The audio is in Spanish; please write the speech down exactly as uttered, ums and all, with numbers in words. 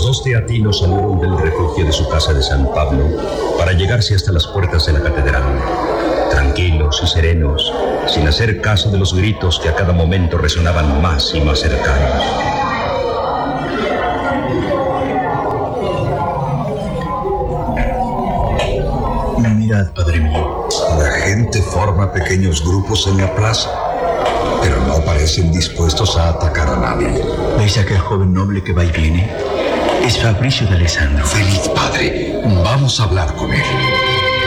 dos teatinos salieron del refugio de su casa de San Pablo para llegarse hasta las puertas de la catedral, tranquilos y serenos, sin hacer caso de los gritos que a cada momento resonaban más y más cercanos. Mirad, padre mío. La gente forma pequeños grupos en la plaza, pero no parecen dispuestos a atacar a nadie. ¿Veis aquel joven noble que va y viene? Es Fabricio de Alessandro. Feliz padre, vamos a hablar con él.